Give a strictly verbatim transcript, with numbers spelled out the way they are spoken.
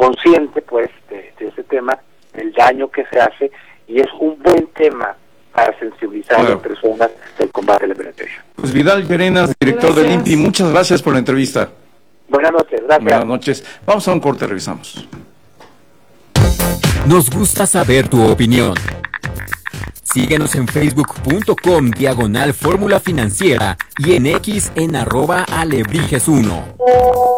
consciente pues de, de ese tema, del daño que se hace, y es un buen tema para sensibilizar claro. a las personas del combate a la hipertensión. Pues Vidal Llerenas, director del I N P I, muchas gracias por la entrevista. Buenas noches, gracias. Buenas noches. Vamos a un corte, revisamos. Nos gusta saber tu opinión. Síguenos en facebook.com diagonal fórmula financiera y en X en arroba alebrijes uno.